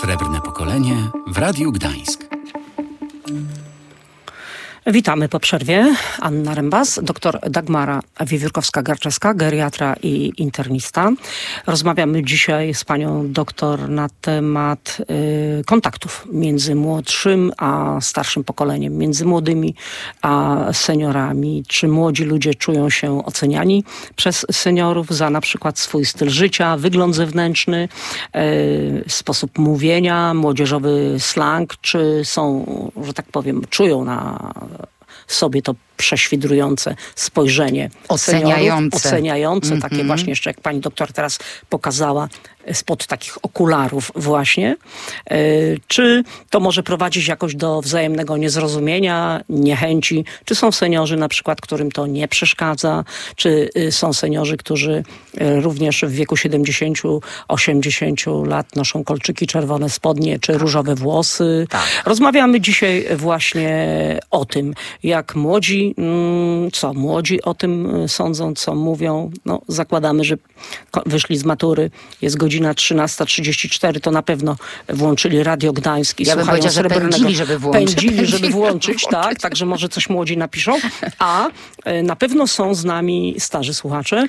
Srebrne pokolenie w Radiu Gdańsk. Witamy po przerwie. Anna Rembas, dr Dagmara Wiewiórkowska-Garczewska, geriatra i internista. Rozmawiamy dzisiaj z panią doktor na temat kontaktów między młodszym a starszym pokoleniem, między młodymi a seniorami. Czy młodzi ludzie czują się oceniani przez seniorów za na przykład swój styl życia, wygląd zewnętrzny, sposób mówienia, młodzieżowy slang, czy są, że tak powiem, czują na sobie to prześwidrujące spojrzenie oceniające, takie właśnie jeszcze jak pani doktor teraz pokazała, spod takich okularów właśnie. Czy to może prowadzić jakoś do wzajemnego niezrozumienia, niechęci? Czy są seniorzy na przykład, którym to nie przeszkadza? Czy są seniorzy, którzy również w wieku 70-80 lat noszą kolczyki, czerwone spodnie czy różowe włosy? Tak. Rozmawiamy dzisiaj właśnie o tym, jak młodzi, co młodzi o tym sądzą, co mówią. No, zakładamy, że wyszli z matury, jest godzina 13:34, to na pewno włączyli Radio Gdańsk i ja słuchają bym Srebrnego. Pędzili, żeby włączyć. Pędzili, żeby włączyć, tak, także może coś młodzi napiszą. A na pewno są z nami starzy słuchacze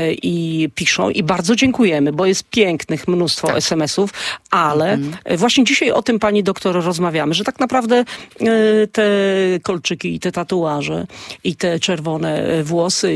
i piszą i bardzo dziękujemy, bo jest pięknych mnóstwo SMS-ów, ale właśnie dzisiaj o tym pani doktor rozmawiamy, że tak naprawdę te kolczyki i te tatuaże i te czerwone włosy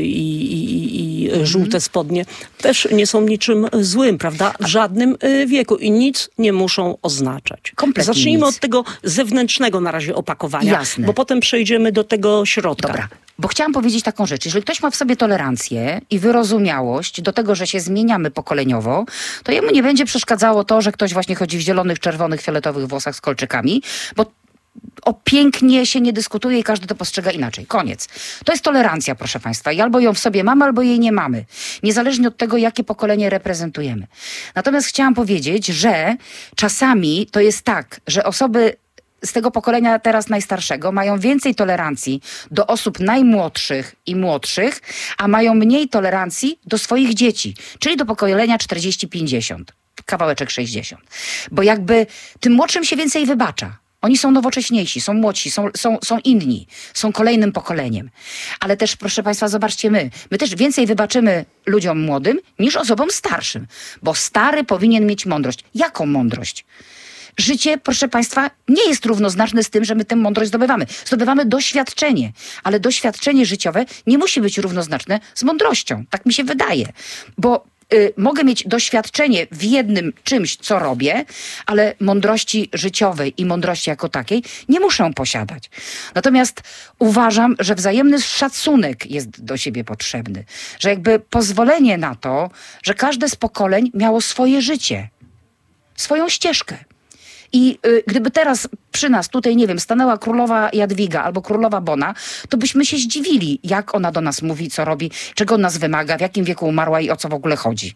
i żółte spodnie też nie są niczym złym, prawda? W żadnym wieku i nic nie muszą oznaczać. Kompletnie Zacznijmy nic. od tego zewnętrznego na razie opakowania, Jasne. bo potem przejdziemy do tego środka. Dobra, bo chciałam powiedzieć taką rzecz. Jeżeli ktoś ma w sobie tolerancję i wyrozumiałość do tego, że się zmieniamy pokoleniowo, to jemu nie będzie przeszkadzało to, że ktoś właśnie chodzi w zielonych, czerwonych, fioletowych włosach z kolczykami, bo o pięknie się nie dyskutuje i każdy to postrzega inaczej. Koniec. To jest tolerancja, proszę państwa. I albo ją w sobie mamy, albo jej nie mamy. Niezależnie od tego, jakie pokolenie reprezentujemy. Natomiast chciałam powiedzieć, że czasami to jest tak, że osoby z tego pokolenia teraz najstarszego mają więcej tolerancji do osób najmłodszych i młodszych, a mają mniej tolerancji do swoich dzieci, czyli do pokolenia 40-50, kawałeczek 60. Bo jakby tym młodszym się więcej wybacza. Oni są nowocześniejsi, są młodsi, są inni, są kolejnym pokoleniem. Ale też, proszę państwa, zobaczcie my też więcej wybaczymy ludziom młodym niż osobom starszym. Bo stary powinien mieć mądrość. Jaką mądrość? Życie, proszę państwa, nie jest równoznaczne z tym, że my tę mądrość zdobywamy. Zdobywamy doświadczenie, ale doświadczenie życiowe nie musi być równoznaczne z mądrością. Tak mi się wydaje. Bo mogę mieć doświadczenie w jednym czymś, co robię, ale mądrości życiowej i mądrości jako takiej nie muszę posiadać. Natomiast uważam, że wzajemny szacunek jest do siebie potrzebny. Że jakby pozwolenie na to, że każde z pokoleń miało swoje życie, swoją ścieżkę. I gdyby teraz przy nas tutaj, nie wiem, stanęła królowa Jadwiga albo królowa Bona, to byśmy się zdziwili, jak ona do nas mówi, co robi, czego od nas wymaga, w jakim wieku umarła i o co w ogóle chodzi.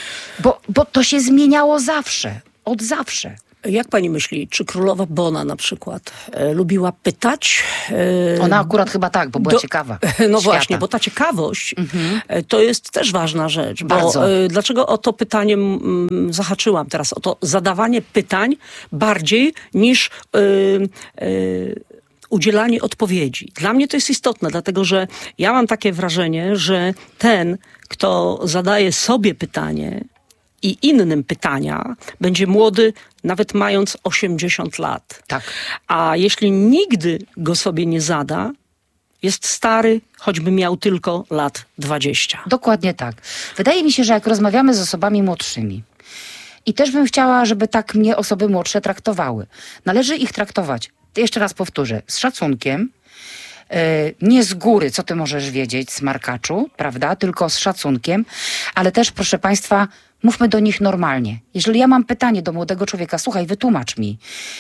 Bo to się zmieniało zawsze, od zawsze. Jak pani myśli, czy królowa Bona na przykład lubiła pytać? Ona akurat chyba tak, bo była ciekawa. No świata. właśnie, bo ta ciekawość to jest też ważna rzecz. Bardzo. Bo dlaczego o to pytanie zahaczyłam teraz? O to zadawanie pytań bardziej niż udzielanie odpowiedzi. Dla mnie to jest istotne, dlatego że ja mam takie wrażenie, że ten, kto zadaje sobie pytanie i innym pytania, będzie młody nawet mając 80 lat. Tak. A jeśli nigdy go sobie nie zada, jest stary, choćby miał tylko lat 20. Dokładnie tak. Wydaje mi się, że jak rozmawiamy z osobami młodszymi, i też bym chciała, żeby tak mnie osoby młodsze traktowały. Należy ich traktować, jeszcze raz powtórzę, z szacunkiem, nie z góry, co ty możesz wiedzieć, smarkaczu, prawda, tylko z szacunkiem, ale też, proszę państwa, mówmy do nich normalnie. Jeżeli ja mam pytanie do młodego człowieka, słuchaj, wytłumacz mi,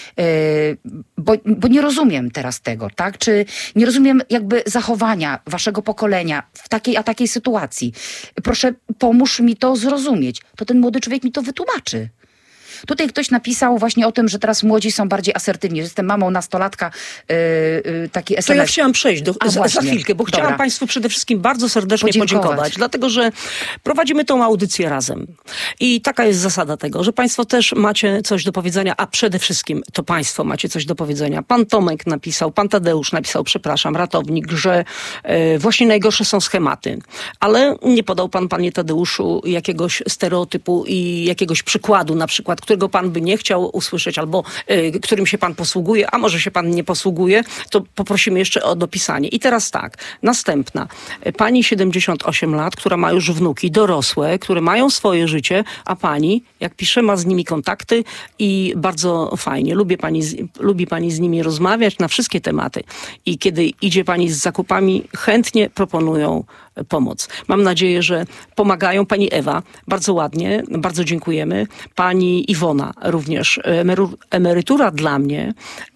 bo nie rozumiem teraz tego, tak? Czy nie rozumiem jakby zachowania waszego pokolenia w takiej a takiej sytuacji. Proszę, pomóż mi to zrozumieć. To ten młody człowiek mi to wytłumaczy. Tutaj ktoś napisał właśnie o tym, że teraz młodzi są bardziej asertywni. Jestem mamą nastolatka, taki SMS. To ja chciałam przejść za chwilkę, bo Dobra. chciałam Państwu przede wszystkim bardzo serdecznie podziękować, dlatego że prowadzimy tą audycję razem. I taka jest zasada tego, że Państwo też macie coś do powiedzenia, a przede wszystkim to Państwo macie coś do powiedzenia. Pan Tomek napisał, pan Tadeusz napisał, przepraszam, ratownik, że właśnie najgorsze są schematy. Ale nie podał pan, panie Tadeuszu, jakiegoś stereotypu i jakiegoś przykładu, na przykład, którego pan by nie chciał usłyszeć, albo którym się pan posługuje, a może się pan nie posługuje, to poprosimy jeszcze o dopisanie. I teraz tak, następna. Pani 78 lat, która ma już wnuki dorosłe, które mają swoje życie, a pani, jak pisze, ma z nimi kontakty i bardzo fajnie. Lubi pani z nimi rozmawiać na wszystkie tematy. I kiedy idzie pani z zakupami, chętnie proponują pomoc. Mam nadzieję, że pomagają. Pani Ewa, bardzo ładnie, bardzo dziękujemy. Pani Iwona również. Emerytura dla mnie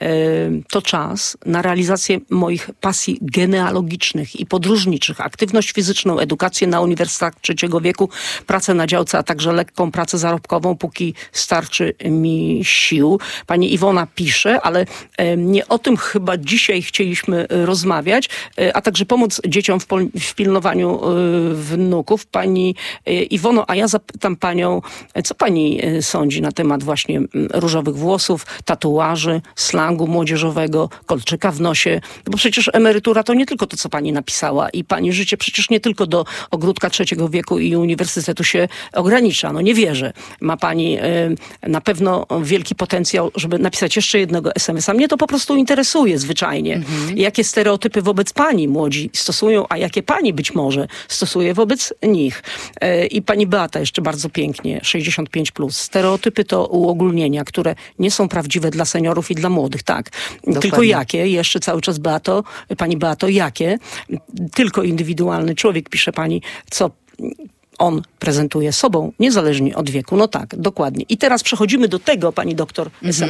to czas na realizację moich pasji genealogicznych i podróżniczych, aktywność fizyczną, edukację na uniwersytetach trzeciego wieku, pracę na działce, a także lekką pracę zarobkową, póki starczy mi sił. Pani Iwona pisze, ale nie o tym chyba dzisiaj chcieliśmy rozmawiać, a także pomóc dzieciom w pilnowaniu wnuków. Pani Iwono, a ja zapytam panią, co pani sądzi na temat właśnie różowych włosów, tatuaży, slangu młodzieżowego, kolczyka w nosie, bo przecież emerytura to nie tylko to, co pani napisała i pani życie przecież nie tylko do ogródka trzeciego wieku i uniwersytetu się ogranicza. No nie wierzę. Ma pani na pewno wielki potencjał, żeby napisać jeszcze jednego SMS-a. Mnie to po prostu interesuje zwyczajnie. Jakie stereotypy wobec pani młodzi stosują, a jakie pani być może stosuje wobec nich. I pani Beata jeszcze bardzo pięknie, 65+. Stereotypy to uogólnienia, które nie są prawdziwe dla seniorów i dla młodych, tak. Dokładnie. Tylko jakie? Jeszcze cały czas pani Beato, jakie? Tylko indywidualny człowiek, pisze pani, co on prezentuje sobą, niezależnie od wieku. No tak, dokładnie. I teraz przechodzimy do tego, pani doktor,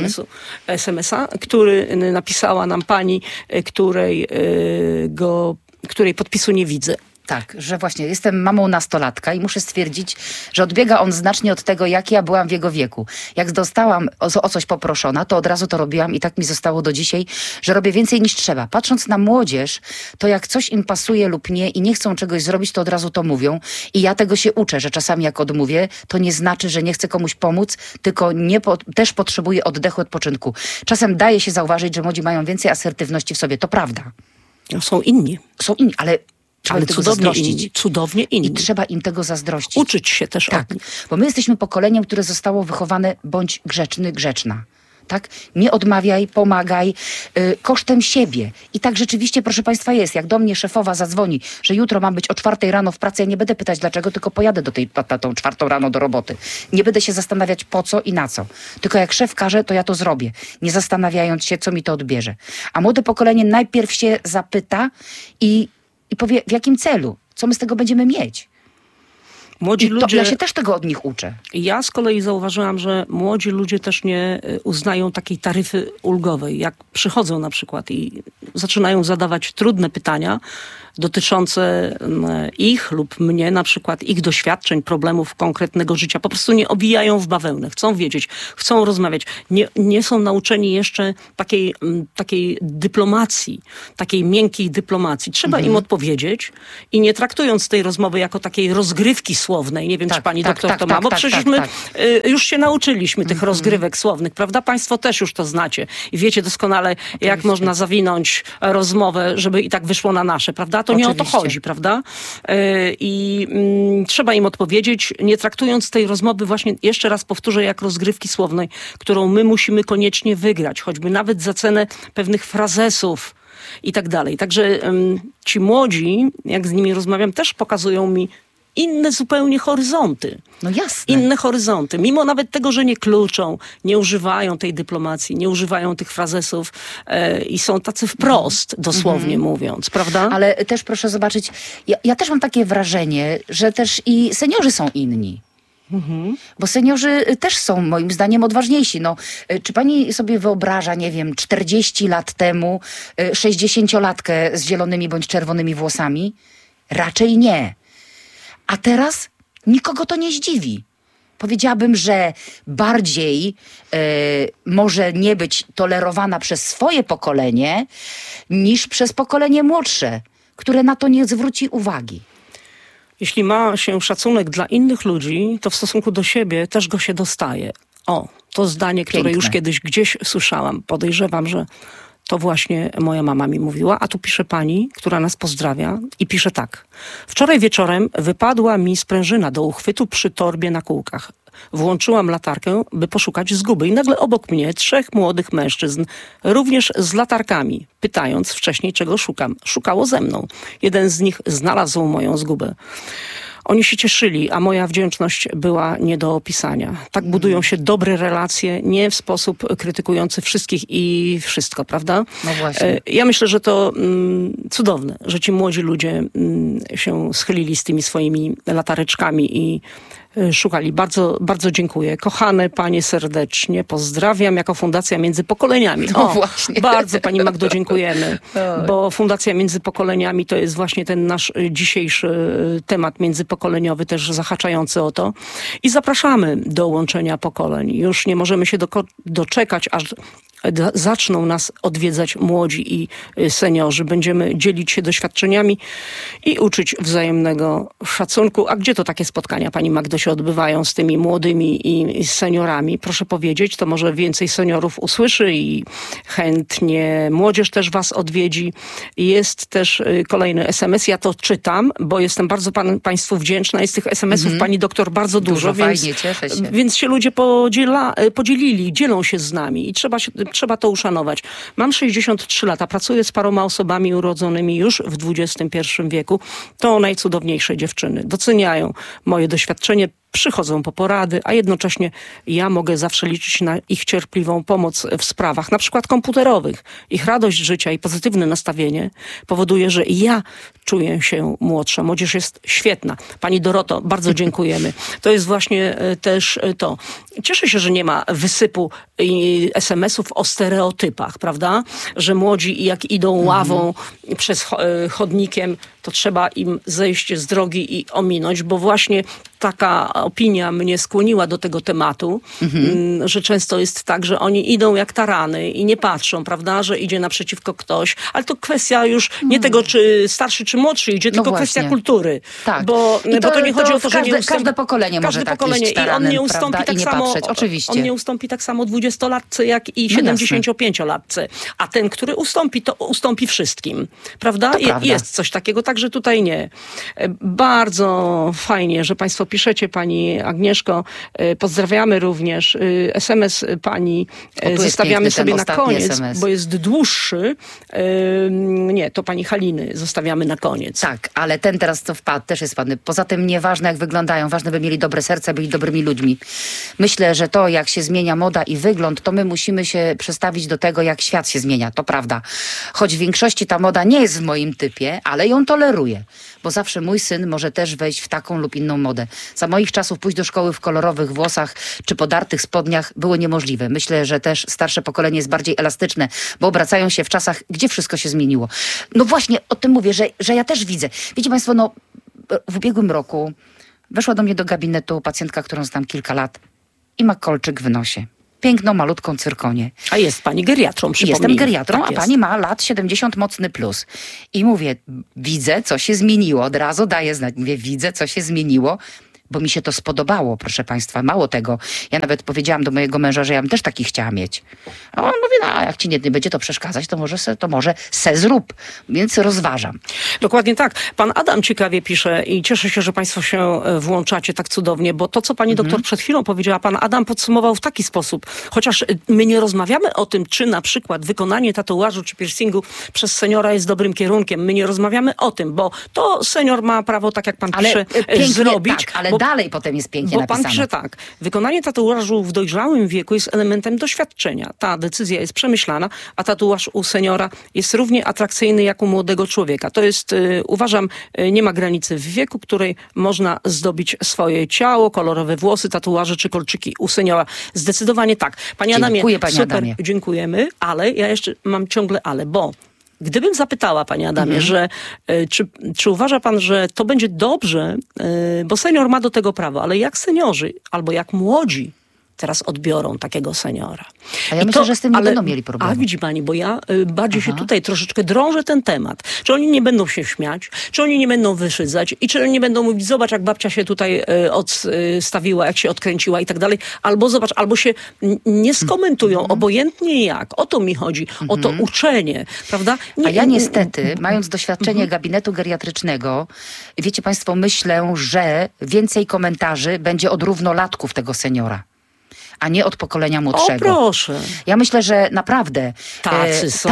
SMS-a, który napisała nam pani, której podpisu nie widzę. Tak, że właśnie jestem mamą nastolatka i muszę stwierdzić, że odbiega on znacznie od tego, jak ja byłam w jego wieku. Jak zostałam o coś poproszona, to od razu to robiłam i tak mi zostało do dzisiaj, że robię więcej niż trzeba. Patrząc na młodzież, to jak coś im pasuje lub nie i nie chcą czegoś zrobić, to od razu to mówią. I ja tego się uczę, że czasami jak odmówię, to nie znaczy, że nie chcę komuś pomóc, tylko też potrzebuję oddechu, odpoczynku. Czasem daje się zauważyć, że młodzi mają więcej asertywności w sobie. To prawda. Są inni. Ale cudownie inni. I trzeba im tego zazdrościć. Uczyć się też tak, od nich. bo my jesteśmy pokoleniem, które zostało wychowane bądź grzeczny, grzeczna. Tak? Nie odmawiaj, pomagaj kosztem siebie. I tak rzeczywiście, proszę państwa, jest. Jak do mnie szefowa zadzwoni, że jutro mam być o 4 rano w pracy, ja nie będę pytać dlaczego, tylko pojadę na tą 4 rano do roboty. Nie będę się zastanawiać po co i na co. Tylko jak szef każe, to ja to zrobię. Nie zastanawiając się, co mi to odbierze. A młode pokolenie najpierw się zapyta i powie, w jakim celu? Co my z tego będziemy mieć? Młodzi ludzie, ja się też tego od nich uczę. Ja z kolei zauważyłam, że młodzi ludzie też nie uznają takiej taryfy ulgowej. Jak przychodzą na przykład i zaczynają zadawać trudne pytania dotyczące ich lub mnie, na przykład ich doświadczeń, problemów konkretnego życia. Po prostu nie obijają w bawełnę. Chcą wiedzieć, chcą rozmawiać. Nie są nauczeni jeszcze takiej dyplomacji, takiej miękkiej dyplomacji. Trzeba im odpowiedzieć i nie traktując tej rozmowy jako takiej rozgrywki słownej. Nie wiem, czy pani doktor to ma, bo przecież my już się nauczyliśmy tych rozgrywek słownych, prawda? Państwo też już to znacie i wiecie doskonale, jak można zawinąć rozmowę, żeby i tak wyszło na nasze, prawda? To nie o to chodzi, prawda? Trzeba im odpowiedzieć, nie traktując tej rozmowy właśnie, jeszcze raz powtórzę, jak rozgrywki słownej, którą my musimy koniecznie wygrać, choćby nawet za cenę pewnych frazesów i tak dalej. Także ci młodzi, jak z nimi rozmawiam, też pokazują mi inne zupełnie horyzonty. No jasne. Inne horyzonty. Mimo nawet tego, że nie kluczą, nie używają tej dyplomacji, nie używają tych frazesów i są tacy wprost, dosłownie mówiąc, prawda? Ale też proszę zobaczyć, ja też mam takie wrażenie, że też i seniorzy są inni. Bo seniorzy też są moim zdaniem odważniejsi. No, czy pani sobie wyobraża, nie wiem, 40 lat temu 60-latkę z zielonymi bądź czerwonymi włosami? Raczej nie. A teraz nikogo to nie zdziwi. powiedziałabym, że bardziej może nie być tolerowana przez swoje pokolenie niż przez pokolenie młodsze, które na to nie zwróci uwagi. Jeśli ma się szacunek dla innych ludzi, to w stosunku do siebie też go się dostaje. O, to zdanie, które Piękne. już kiedyś gdzieś słyszałam. Podejrzewam, że to właśnie moja mama mi mówiła. A tu pisze pani, która nas pozdrawia i pisze tak. Wczoraj wieczorem wypadła mi sprężyna do uchwytu przy torbie na kółkach. Włączyłam latarkę, by poszukać zguby i nagle obok mnie 3 młodych mężczyzn, również z latarkami, pytając wcześniej, czego szukam. Szukało ze mną. Jeden z nich znalazł moją zgubę. Oni się cieszyli, a moja wdzięczność była nie do opisania. Tak budują się dobre relacje, nie w sposób krytykujący wszystkich i wszystko, prawda? No właśnie. Ja myślę, że to cudowne, że ci młodzi ludzie się schylili z tymi swoimi latareczkami i szukali. Bardzo, bardzo dziękuję. Kochane panie serdecznie, pozdrawiam jako Fundacja Między Pokoleniami. No właśnie. Bardzo pani Magdo dziękujemy, bo Fundacja Między Pokoleniami to jest właśnie ten nasz dzisiejszy temat międzypokoleniowy, też zahaczający o to. I zapraszamy do łączenia pokoleń. Już nie możemy się doczekać, aż zaczną nas odwiedzać młodzi i seniorzy. Będziemy dzielić się doświadczeniami i uczyć wzajemnego szacunku. A gdzie to takie spotkania, pani Magdo, się odbywają z tymi młodymi i seniorami? Proszę powiedzieć, to może więcej seniorów usłyszy i chętnie młodzież też was odwiedzi. Jest też kolejny SMS. Ja to czytam, bo jestem bardzo państwu wdzięczna. Jest tych SMS-ów pani doktor bardzo dużo, więc, fajnie, cieszę się. Więc się ludzie podzielili, dzielą się z nami i trzeba to uszanować. Mam 63 lata, pracuję z paroma osobami urodzonymi już w XXI wieku. To najcudowniejsze dziewczyny. Doceniają moje doświadczenie, przychodzą po porady, a jednocześnie ja mogę zawsze liczyć na ich cierpliwą pomoc w sprawach, na przykład komputerowych. Ich radość życia i pozytywne nastawienie powoduje, że ja czuję się młodsza. Młodzież jest świetna. Pani Doroto, bardzo dziękujemy. To jest właśnie też to. Cieszę się, że nie ma wysypu SMS-ów o stereotypach, prawda? Że młodzi jak idą ławą przez chodnikiem, to trzeba im zejść z drogi i ominąć, bo właśnie taka opinia mnie skłoniła do tego tematu, że często jest tak, że oni idą jak tarany i nie patrzą, prawda, że idzie naprzeciwko ktoś, ale to kwestia już nie tego, czy starszy, czy młodszy idzie, tylko kwestia kultury. Tak. Bo to nie chodzi o to, że każde pokolenie może tak iść taranem, i on nie ustąpi prawda, tak i nie samo, patrzeć. Oczywiście. On nie ustąpi tak samo 20-latce, jak i 75-latce. A ten, który ustąpi, to ustąpi wszystkim. Prawda? Prawda. Jest coś takiego, także tutaj nie. Bardzo fajnie, że państwo piszecie, pani Agnieszko. Pozdrawiamy również. SMS pani zostawiamy sobie na koniec, SMS. bo jest dłuższy. Nie, to pani Haliny zostawiamy na koniec. Tak, ale ten teraz co wpadł, też jest ładny. Poza tym nieważne jak wyglądają, ważne by mieli dobre serce, byli dobrymi ludźmi. Myślę, że to jak się zmienia moda i wygląd, to my musimy się przestawić do tego, jak świat się zmienia. To prawda. Choć w większości ta moda nie jest w moim typie, ale ją toleruję. Bo zawsze mój syn może też wejść w taką lub inną modę. Za moich czasów pójść do szkoły w kolorowych włosach czy podartych spodniach było niemożliwe. Myślę, że też starsze pokolenie jest bardziej elastyczne, bo obracają się w czasach, gdzie wszystko się zmieniło. No właśnie, o tym mówię, że ja też widzę. Wiecie państwo, no w ubiegłym roku weszła do mnie do gabinetu pacjentka, którą znam kilka lat i ma kolczyk w nosie. Piękną, malutką cyrkonię. A jest pani geriatrą, przypomnij. Jestem geriatrą, tak a jest. pani ma lat 70 mocny plus. I mówię, widzę, co się zmieniło. Od razu daję znać. Mówię, widzę, co się zmieniło, bo mi się to spodobało, proszę państwa. Mało tego, ja nawet powiedziałam do mojego męża, że ja bym też taki chciała mieć. A on mówi, no jak ci nie będzie to przeszkadzać, to może se zrób. Więc rozważam. Dokładnie tak. Pan Adam ciekawie pisze i cieszę się, że państwo się włączacie tak cudownie, bo to, co pani doktor przed chwilą powiedziała, pan Adam podsumował w taki sposób. Chociaż my nie rozmawiamy o tym, czy na przykład wykonanie tatuażu czy piercingu przez seniora jest dobrym kierunkiem. My nie rozmawiamy o tym, bo to senior ma prawo, tak jak pan pisze, pięknie, zrobić. Tak, ale dalej potem jest pięknie Bo napisane. pan pisze tak, wykonanie tatuażu w dojrzałym wieku jest elementem doświadczenia. Ta decyzja jest przemyślana, a tatuaż u seniora jest równie atrakcyjny jak u młodego człowieka. To jest, uważam, nie ma granicy w wieku, której można zdobić swoje ciało, kolorowe włosy, tatuaże czy kolczyki u seniora. Zdecydowanie tak. Panie Adamie, Dziękuję, panie super, Adamie. dziękujemy, ale ja jeszcze mam ciągle ale, bo Gdybym zapytała, panie Adamie, że czy uważa pan, że to będzie dobrze, bo senior ma do tego prawo, ale jak seniorzy albo jak młodzi teraz odbiorą takiego seniora. A ja myślę, że z tym nie będą mieli problemu. A widzi pani, bo ja bardziej się tutaj troszeczkę drążę ten temat. Czy oni nie będą się śmiać, czy oni nie będą wyszydzać i czy oni nie będą mówić, zobacz jak babcia się tutaj odstawiła, jak się odkręciła i tak dalej. Albo zobacz, albo się nie skomentują, obojętnie jak. O to mi chodzi, o to uczenie, prawda? A ja niestety, mając doświadczenie gabinetu geriatrycznego, wiecie państwo, myślę, że więcej komentarzy będzie od równolatków tego seniora, a nie od pokolenia młodszego. O proszę. Ja myślę, że naprawdę Tacy są?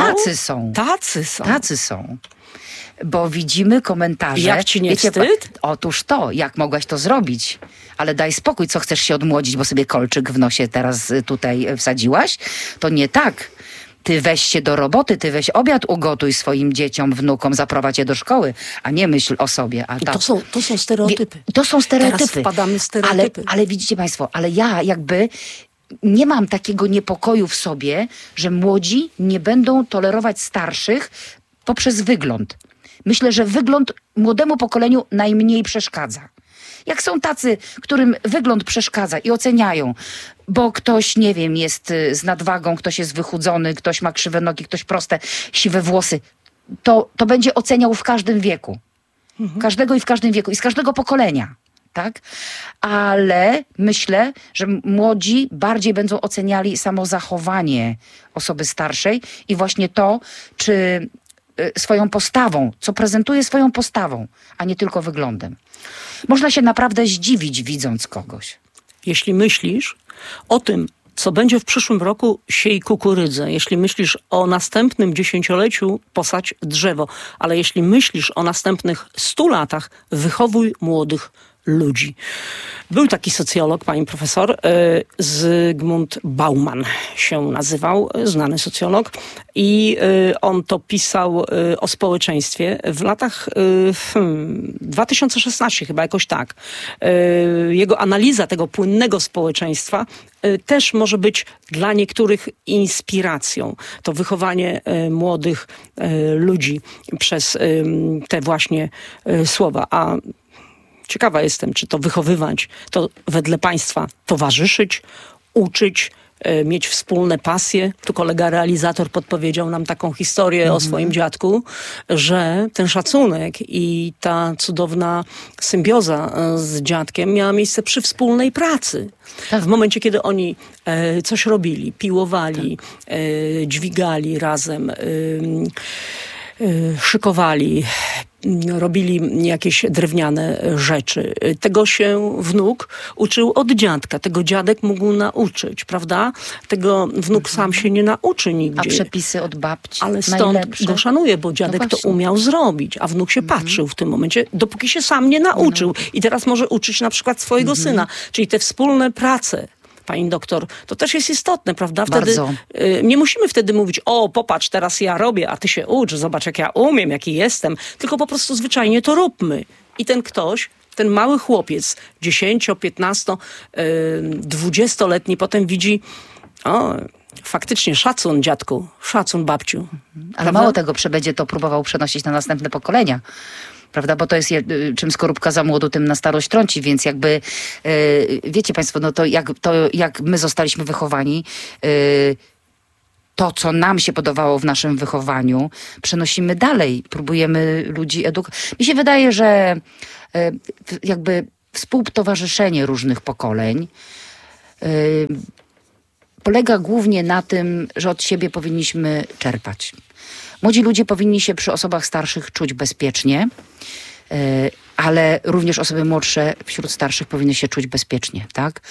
Tacy są. Bo widzimy komentarze. Jak ci nie wstyd? Otóż to, jak mogłaś to zrobić? Ale daj spokój, co chcesz się odmłodzić, bo sobie kolczyk w nosie teraz tutaj wsadziłaś? To nie tak. Ty weź się do roboty, ty weź obiad ugotuj swoim dzieciom, wnukom, zaprowadź je do szkoły, a nie myśl o sobie. To są stereotypy. To są stereotypy. Teraz wpadamy w stereotypy. Ale widzicie państwo, ale ja jakby nie mam takiego niepokoju w sobie, że młodzi nie będą tolerować starszych poprzez wygląd. Myślę, że wygląd młodemu pokoleniu najmniej przeszkadza. Jak są tacy, którym wygląd przeszkadza i oceniają, bo ktoś, nie wiem, jest z nadwagą, ktoś jest wychudzony, ktoś ma krzywe nogi, ktoś proste, siwe włosy, to będzie oceniał w każdym wieku. Każdego i w każdym wieku i z każdego pokolenia. Tak? Ale myślę, że młodzi bardziej będą oceniali samo zachowanie osoby starszej i właśnie to, czy swoją postawą, co prezentuje swoją postawą, a nie tylko wyglądem. Można się naprawdę zdziwić, widząc kogoś. Jeśli myślisz o tym, co będzie w przyszłym roku, siej kukurydzę. Jeśli myślisz o następnym 10-leciu, posadź drzewo. Ale jeśli myślisz o następnych 100 latach, wychowuj młodych ludzi. Był taki socjolog, pani profesor, Zygmunt Bauman się nazywał, znany socjolog, i on to pisał o społeczeństwie w latach 2016 chyba, jakoś tak. Jego analiza tego płynnego społeczeństwa też może być dla niektórych inspiracją. To wychowanie młodych ludzi przez te właśnie słowa. A ciekawa jestem, czy to wychowywać, to wedle państwa towarzyszyć, uczyć, mieć wspólne pasje. Tu kolega realizator podpowiedział nam taką historię o swoim dziadku, że ten szacunek i ta cudowna symbioza z dziadkiem miała miejsce przy wspólnej pracy. Tak. W momencie, kiedy oni coś robili, piłowali, dźwigali razem, szykowali, robili jakieś drewniane rzeczy. Tego się wnuk uczył od dziadka. Tego dziadek mógł nauczyć, prawda? Tego wnuk sam się nie nauczy nigdzie. A przepisy od babci ale stąd najlepsze. Go szanuje, bo dziadek to umiał zrobić, a wnuk się patrzył w tym momencie, dopóki się sam nie nauczył. I teraz może uczyć na przykład swojego syna. Czyli te wspólne prace, pani doktor, to też jest istotne, prawda? Wtedy nie musimy wtedy mówić, o popatrz, teraz ja robię, a ty się ucz, zobacz jak ja umiem, jaki jestem, tylko po prostu zwyczajnie to róbmy. I ten ktoś, ten mały chłopiec, 10, 15, 20-letni potem widzi, o, faktycznie szacun dziadku, szacun babciu. Ale mało tego, będzie to próbował przenosić na następne pokolenia. Prawda? Bo to jest, czym skorupka za młodu, tym na starość trąci, więc jakby, wiecie państwo, no to jak my zostaliśmy wychowani, to, co nam się podobało w naszym wychowaniu, przenosimy dalej, próbujemy ludzi edukować. Mi się wydaje, że jakby współtowarzyszenie różnych pokoleń polega głównie na tym, że od siebie powinniśmy czerpać. Młodzi ludzie powinni się przy osobach starszych czuć bezpiecznie, ale również osoby młodsze wśród starszych powinny się czuć bezpiecznie, tak?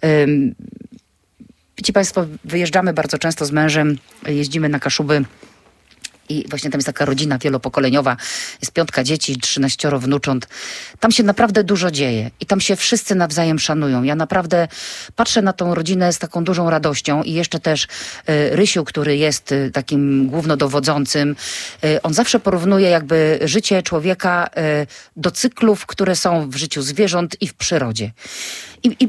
Wiecie państwo, wyjeżdżamy bardzo często z mężem, jeździmy na Kaszuby i właśnie tam jest taka rodzina wielopokoleniowa, jest 5 dzieci, 13 wnucząt. Tam się naprawdę dużo dzieje i tam się wszyscy nawzajem szanują. Ja naprawdę patrzę na tą rodzinę z taką dużą radością i jeszcze też Rysiu, który jest takim głównodowodzącym, on zawsze porównuje jakby życie człowieka do cyklów, które są w życiu zwierząt i w przyrodzie. I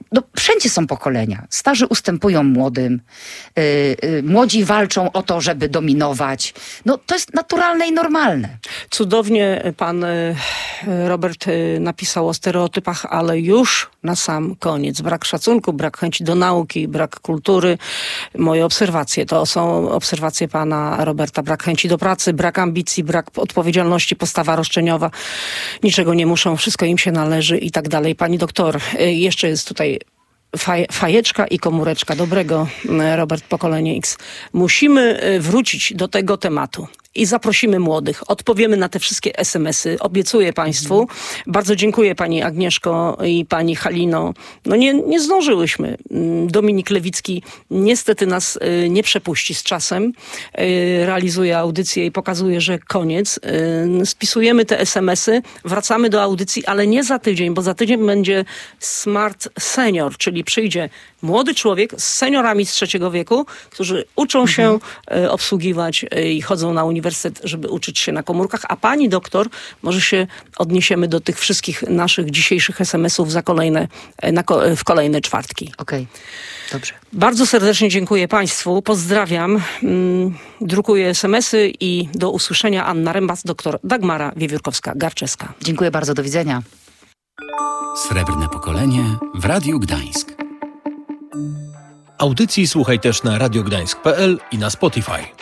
wszędzie są pokolenia. Starzy ustępują młodym, młodzi walczą o to, żeby dominować. No to jest naturalne i normalne. Cudownie pan Robert napisał o stereotypach, ale już na sam koniec. Brak szacunku, brak chęci do nauki, brak kultury. Moje obserwacje to są obserwacje pana Roberta. Brak chęci do pracy, brak ambicji, brak odpowiedzialności, postawa roszczeniowa. Niczego nie muszą, wszystko im się należy i tak dalej. Pani doktor, jeszcze jest tutaj fajeczka i komóreczka dobrego, Robert, pokolenie X. Musimy wrócić do tego tematu i zaprosimy młodych. Odpowiemy na te wszystkie SMS-y. Obiecuję państwu. Bardzo dziękuję pani Agnieszko i pani Halino. No nie zdążyłyśmy. Dominik Lewicki niestety nas nie przepuści z czasem. Realizuje audycję i pokazuje, że koniec. Spisujemy te SMS-y, wracamy do audycji, ale nie za tydzień, bo za tydzień będzie Smart Senior, czyli przyjdzie młody człowiek z seniorami z trzeciego wieku, którzy uczą się obsługiwać i chodzą na uniwersytet, żeby uczyć się na komórkach, a pani doktor, może się odniesiemy do tych wszystkich naszych dzisiejszych SMS-ów w kolejne czwartki. Okej, dobrze. Bardzo serdecznie dziękuję państwu, pozdrawiam, drukuję SMS-y i do usłyszenia. Anna Rembas, doktor Dagmara Wiewiórkowska-Garczeska. Dziękuję bardzo, do widzenia. Srebrne pokolenie w Radiu Gdańsk. Audycji słuchaj też na radiogdańsk.pl i na Spotify.